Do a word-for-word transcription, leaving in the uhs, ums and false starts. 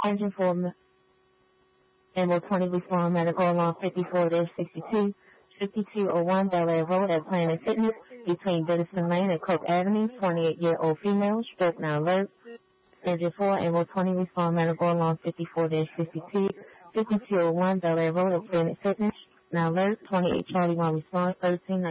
Engine for Ammo twenty respond medical along fifty-four sixty-two, fifty-two oh one Bel Air Road at Planet Fitness between Dennison Lane and Cook Avenue. twenty-eight-year-old female, stroke now alert. Engine four Ammo twenty respond medical along fifty-four fifty-two, fifty-two oh one Bel Air Road at Planet Fitness now alert. twenty-eight Charlie one response thirteen